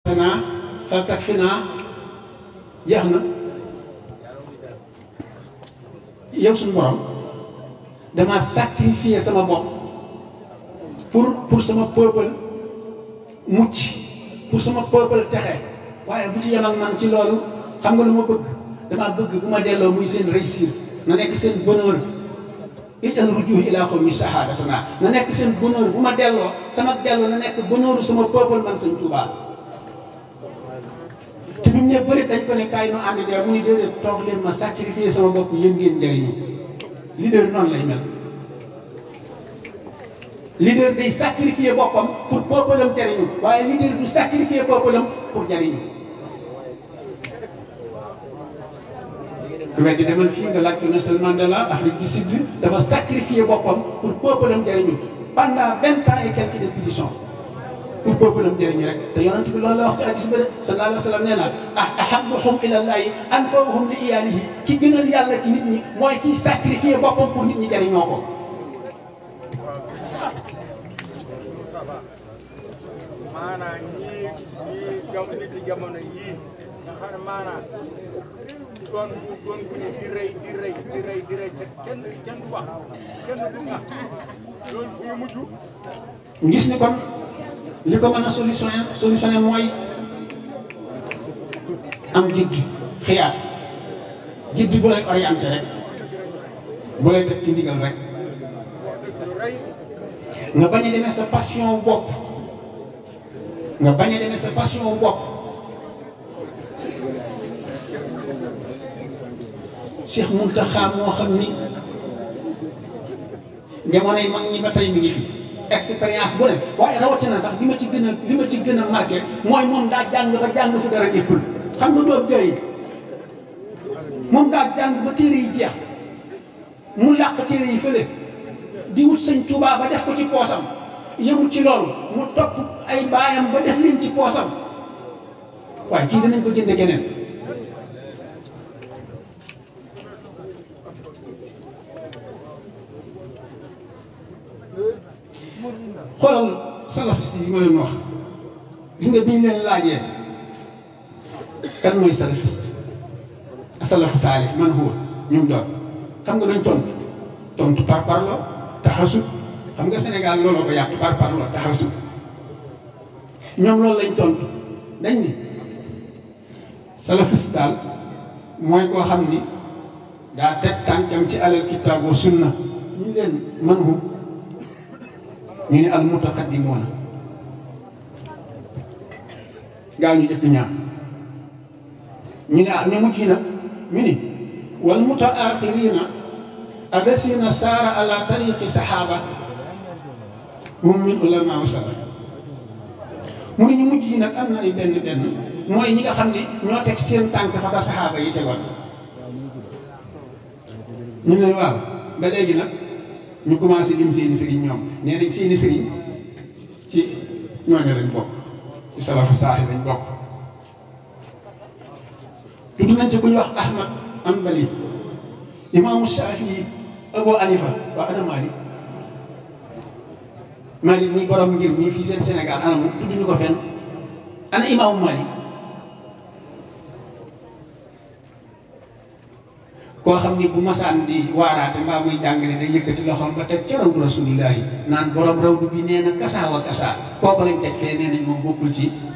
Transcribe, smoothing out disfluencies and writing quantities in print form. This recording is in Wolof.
tanaa fal takfinaa jeex na. yow suñu borom dama sacrifier sama bopp pour sama peuple mucc, pour sama peuple texe waaye bu ci yem ak man ci loolu xam nga lu ma bëgg dama bëgg bu ma delloo muy seen réussir na nekk seen bonheur ijal rujuh ila qawmi sahadatuna na nekk seen bonheur bu ma delloo sama delloo na nekk bonheuru sama peuple man Sëñ Tuubaa. te bi mu ne bëri dañ ko ne kaay nu ànd dee mu ni déedéet toog leen ma sacrifier sama bopp yéen ngeen jëriñu. leader noonu lay mel leader day sacrifier boppam pour peuple am jëriñu waaye leader du sacrifier peuple am pour jëriñu. ku weddi demal fii nga laaj ko Nelson Mandela Afrique du Sud dafa sacrifier boppam pour peuple am jëriñu pendant 20 ans et quelques de pétition pour peuple am jëriñu rek te yonent bi loolu la wax ci hadiis ba de sallallahu alayhi wa sallam nee na ahabbuhum ilallahi anfa'uhum li iyaalihi ki gënal yàlla ci nit ñi mooy kiy sacrifier boppam pour nit ñi jëriñoo ko. maanaam ñii jamono yii nga xam ne maanaam doon bu ñu di rëy kenn du wax kenn du nga loolu bu ñu mujj. gis ni kon li ko mën a solutionné mooy am gidd xiyaat gidd bu lay orienté rek bu lay teg ci ndigal rek nga bañ a demee sa passion bopp nga bañ a demee sa passion bopp. Cheikh Mountakha moo xam ni jamonoy mag ñi ba tey mi ngi fi expérience bu ne waaye rawatina sax li ma ci gën a marqué mooy moom daa jàng ba jàng fu dara nekkul xam nga doog jëy moom daa jàng ba téere yi jeex mu làq téere yi fële di wut Sëñ Tuubaa ba def ko ci poosam yëmut ci loolu mu topp ay baayam ba def leen ci poosam waaye kii danañ ko jënde keneen. xoolal salafiste yi ma leen wax gis nga bi ñu leen laajee kan mooy salafiste salafu saalih man huwa ñum doon xam nga dañ tontu par parlo taxasub xam nga Sénégal looloo ko yàq par parlo taxasub ñoom loolu lañ tontu dañ ni salafiste daal mooy koo xam ni daa teg tànkam ci alal kitaab wa sunna ñu leen man hu ñu ne al mutaqaddimoona gaa ñu jëkk ñaar ñu ne ñu mujj nag ñu ni wal mutaaxirina allasina saara ala tariqi saxaaba hum min ulama wa salaf mu ne ñu mujj yi nag am na ay benn mooy ñi nga xam ne ñoo teg seen tànk fa ba saxaaba yi tegoon ñu ne waaw ba léegi nag ñu commencé lim seeni sëriñ ñoom nee nañ seeni sëriñ ci ñooñu lañ bokk ci salafu saaxi lañ bokk tudd nañ ci ku ñu wax Ahmad Hanbali imaamu Shafii Abu Hanifa waa ana Malik muy borom ngir mii fii seen Sénégal ana mu tudd ñu ko fenn ana imaamu Malik koo xam ni bu masaan di waaraate mbaa muy jàngale day yëkkati loxoom ba teg ca rawdu rasulillahi naan borom rawdu bi nee na kasaa wa kasaa kooku lañ teg fee nee nañ moom bokkul ci